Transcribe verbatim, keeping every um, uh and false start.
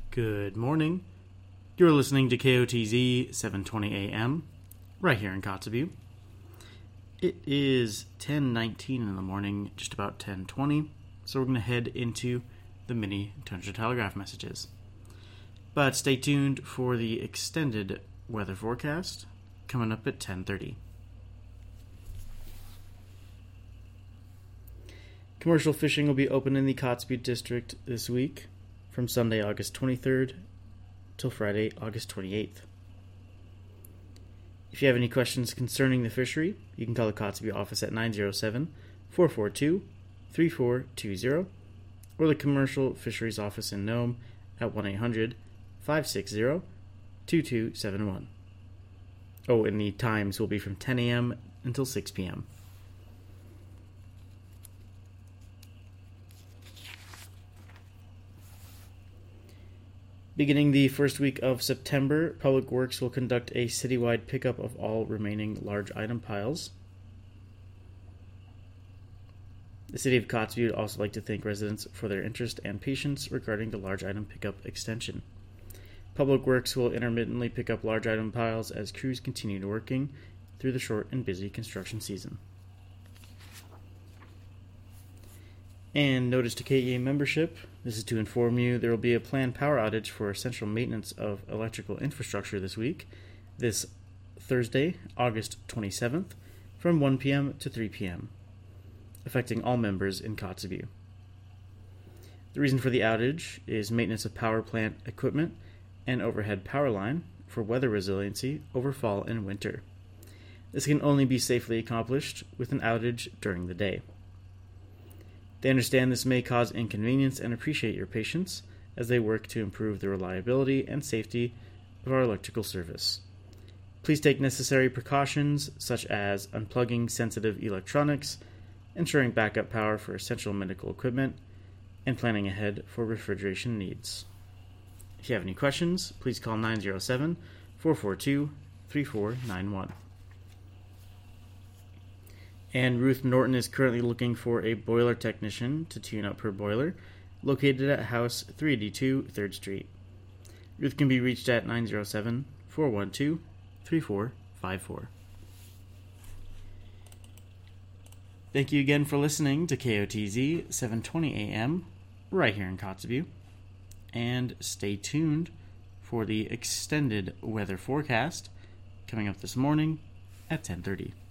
Good morning. You're listening to K O T Z seven twenty A M, right here in Kotzebue. It is ten nineteen in the morning, just about ten twenty, so we're going to head into the mini Tundra Telegraph messages. But stay tuned for the extended weather forecast coming up at ten thirty. Commercial fishing will be open in the Kotzebue district this week from Sunday, August twenty-third till Friday, August twenty-eighth. If you have any questions concerning the fishery, you can call the Kotzebue office at nine oh seven, four four two, three four two zero or the Commercial Fisheries office in Nome at one eight hundred, five six zero, two two seven one. Oh, and the times will be from ten a.m. until six p.m. Beginning the first week of September, Public Works will conduct a citywide pickup of all remaining large item piles. The City of Kotzebue would also like to thank residents for their interest and patience regarding the large item pickup extension. Public Works will intermittently pick up large item piles as crews continue working through the short and busy construction season. And notice to K E A membership, this is to inform you there will be a planned power outage for essential maintenance of electrical infrastructure this week, this Thursday, August twenty-seventh, from one p.m. to three p.m., affecting all members in Kotzebue. The reason for the outage is maintenance of power plant equipment and overhead power line for weather resiliency over fall and winter. This can only be safely accomplished with an outage during the day. They understand this may cause inconvenience and appreciate your patience as they work to improve the reliability and safety of our electrical service. Please take necessary precautions such as unplugging sensitive electronics, ensuring backup power for essential medical equipment, and planning ahead for refrigeration needs. If you have any questions, please call nine oh seven, four four two, three four nine one. And Ruth Norton is currently looking for a boiler technician to tune up her boiler, located at House three eighty-two, third Street. Ruth can be reached at nine oh seven, four one two, three four five four. Thank you again for listening to K O T Z seven twenty A M, right here in Kotzebue. And stay tuned for the extended weather forecast coming up this morning at ten thirty.